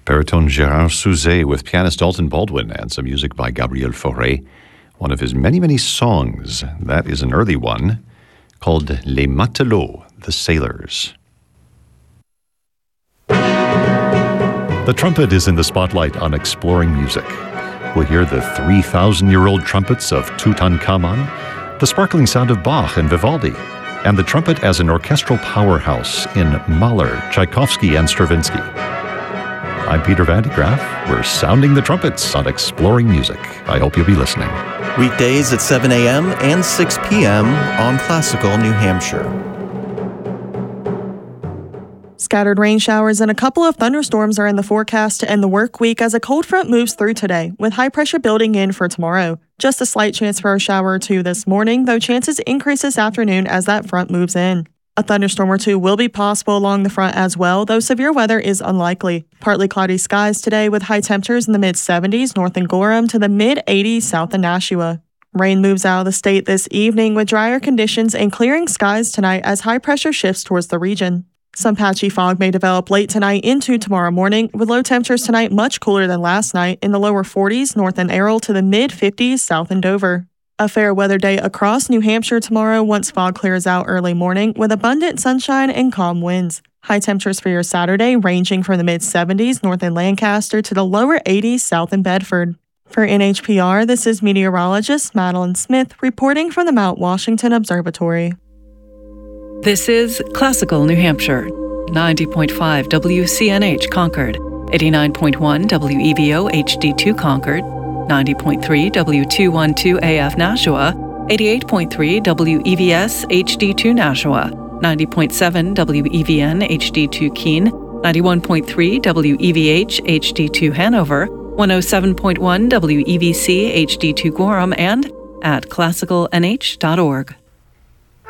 Baritone Gérard Souzet with pianist Dalton Baldwin and some music by Gabriel Fauré. One of his many, many songs. That is an early one called Les Matelots, the Sailors. The trumpet is in the spotlight on Exploring Music. We'll hear the 3,000-year-old trumpets of Tutankhamun, the sparkling sound of Bach and Vivaldi, and the trumpet as an orchestral powerhouse in Mahler, Tchaikovsky, and Stravinsky. I'm Peter Van de Graaf. We're sounding the trumpets on Exploring Music. I hope you'll be listening. Weekdays at 7 a.m. and 6 p.m. on Classical New Hampshire. Scattered rain showers and a couple of thunderstorms are in the forecast to end the work week as a cold front moves through today, with high pressure building in for tomorrow. Just a slight chance for a shower or two this morning, though chances increase this afternoon as that front moves in. A thunderstorm or two will be possible along the front as well, though severe weather is unlikely. Partly cloudy skies today with high temperatures in the mid-70s north in Gorham to the mid-80s south in Nashua. Rain moves out of the state this evening with drier conditions and clearing skies tonight as high pressure shifts towards the region. Some patchy fog may develop late tonight into tomorrow morning, with low temperatures tonight much cooler than last night in the lower 40s north in Errol to the mid-50s south in Dover. A fair weather day across New Hampshire tomorrow once fog clears out early morning with abundant sunshine and calm winds. High temperatures for your Saturday ranging from the mid-70s north in Lancaster to the lower 80s south in Bedford. For NHPR, this is meteorologist Madeline Smith reporting from the Mount Washington Observatory. This is Classical New Hampshire, 90.5 WCNH Concord, 89.1 WEVO HD2 Concord, 90.3 W212 AF Nashua, 88.3 WEVS HD2 Nashua, 90.7 WEVN HD2 Keene, 91.3 WEVH HD2 Hanover, 107.1 WEVC HD2 Gorham, and at classicalnh.org.